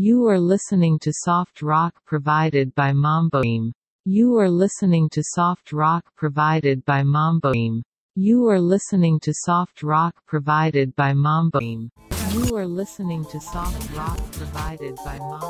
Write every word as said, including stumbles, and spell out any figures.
You are listening to soft rock provided by Mamboim. You are listening to soft rock provided by Mamboim. You are listening to soft rock provided by Mamboim. You are listening to soft rock provided by Mamboim.